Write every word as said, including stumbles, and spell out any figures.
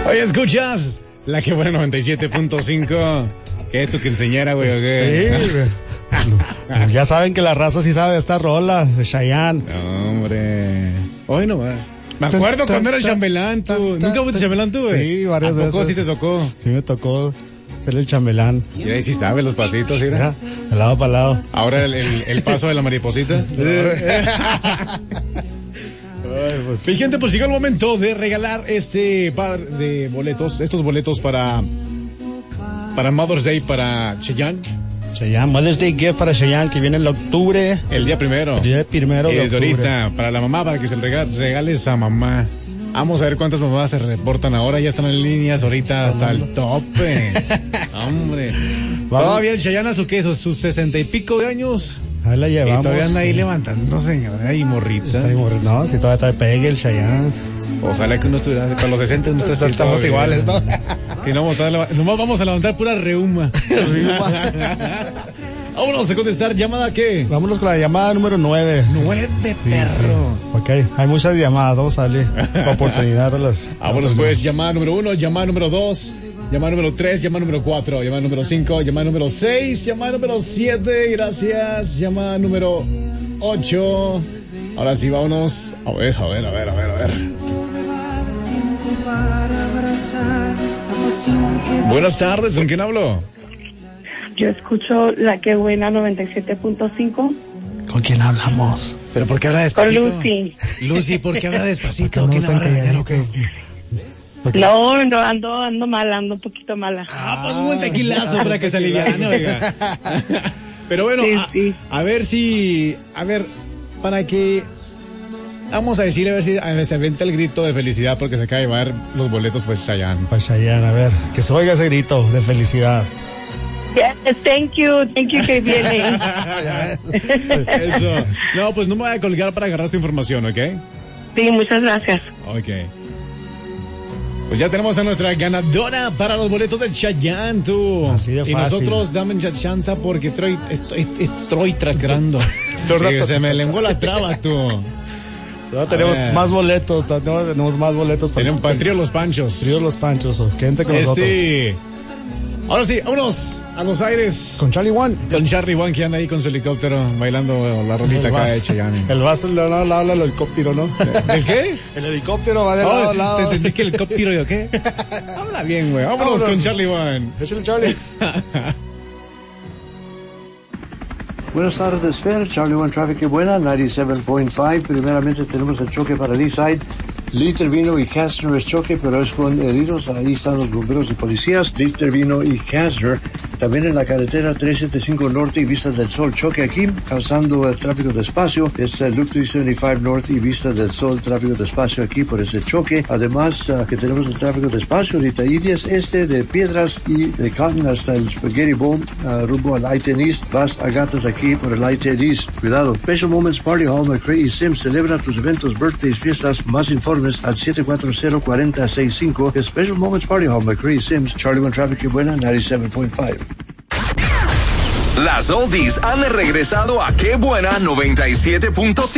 Oye, ¿escuchas? La que buena noventa y siete punto cinco. ¿Qué es tu quinceañera, güey? Sí, güey. Ya saben que la raza sí sabe de esta rola, de Chayanne. No, hombre. Hoy nomás. Me acuerdo cuando era el chambelán, tú. ¿Nunca fuiste chambelán tú, güey? Sí, varias veces. ¿A poco sí te tocó? Sí me tocó ser el chambelán. Y ahí sí sabes los pasitos, ¿sí? De lado para lado. Ahora el, el, el paso de la mariposita. Ay, pues. Mi gente, pues llegó el momento de regalar este par de boletos, estos boletos para para Mother's Day para Chayanne. Chayanne, Mother's Day Gift para Chayanne, que viene en octubre. El día primero. El día primero y de desde octubre. ahorita, para la mamá, para que se le regales, regales a mamá. Vamos a ver cuántas mamás se reportan ahora, ya están en líneas ahorita hasta el tope. Hombre. Vamos. Todavía el Chayanne a su queso, sus sesenta y pico de años. Ahí la llevamos. Y todavía anda ahí levantándose, ahí morrita. Ahí morri- No, si todavía está pegue el Chayanne. Ojalá que uno estuviera, para los sesenta uno está así, Estamos todo iguales, ¿no? Que no, vamos a, nomás vamos a levantar pura reuma. Vámonos a contestar, ¿llamada qué? Vámonos con la llamada número nueve. Nueve, Sí, perro. sí. Ok, hay muchas llamadas, vamos a darle oportunidad a las... Vámonos pues, llamada número uno, llamada número dos, llamada número tres, llamada número cuatro, llamada número cinco, llamada número seis, llamada número siete, gracias, llamada número ocho. Ahora sí, vámonos. A ver, a ver, a ver, a ver, a ver. Buenas tardes, ¿con quién hablo? Yo escucho la que buena noventa y siete punto cinco. ¿Con quién hablamos? ¿Pero por qué habla Con despacito? Lucy. Lucy, ¿por qué habla despacito? No ¿Quién la va a están regañar o qué? calladitos. No, no, ando, ando mala, ando un poquito mala. Ah, pues un buen tequilazo para que se aliviane, oiga. Pero bueno, Sí, a, sí. a ver si, a ver, para que, vamos a decir, a ver si a ver, se aventa el grito de felicidad porque se acaba de llevar los boletos pues Chayanne. Para Chayanne, a ver, que se oiga ese grito de felicidad. Yes, thank you, thank you que viene. Eso. No, pues no me voy a colgar para agarrar esta información, ¿ok? Sí, muchas gracias. Ok. Pues ya tenemos a nuestra ganadora para los boletos de Chayanne, tú. Así de Y fácil. nosotros dame chance porque estoy, estoy, estoy tracrando. Que se me lenguó la traba, tú. Ya tenemos ver. más boletos, tenemos, tenemos más boletos para Tenemos para el trío Los Panchos. Trío Los Panchos, o quédense con nosotros. Este. Ahora sí, vámonos a los aires. Con Charlie One. Con Charlie One que anda ahí con su helicóptero bailando la rolita acá de Chayanne. El vaso le lado a lado al helicóptero, ¿no? ¿El qué? El helicóptero va de lado Oh, a lado. te entendí que el helicóptero yo qué. Habla bien, güey. Vámonos, Vámonos. con Charlie One. Es el Charlie. Buenas tardes, Fer. Charlie One Traffic, qué buena, noventa y siete punto cinco. Primeramente tenemos el choque para Leaside. Lee Tervino y Kastner es choque, pero es con heridos. Ahí están los bomberos y policías. Lee Tervino y Kastner. También en la carretera trescientos setenta y cinco Norte y Vista del Sol, choque aquí, causando el tráfico despacio. Es el Loop trescientos setenta y cinco Norte y Vista del Sol, tráfico despacio aquí por ese choque. Además, uh, que tenemos el tráfico despacio ahorita I diez este de Piedras y de Cotton hasta el Spaghetti Bowl, uh, rumbo al I ten East. Vas a Gatas aquí por el I ten East. Cuidado. Special Moments Party Hall, McCray y Sims celebra tus eventos, birthdays, fiestas. Más informes al siete cuatro cero, cuatro cero seis cinco. Special Moments Party Hall, McCray y Sims. Charlie One Traffic, qué buena, noventa y siete punto cinco. Las oldies han regresado a Qué Buena noventa y siete punto cinco.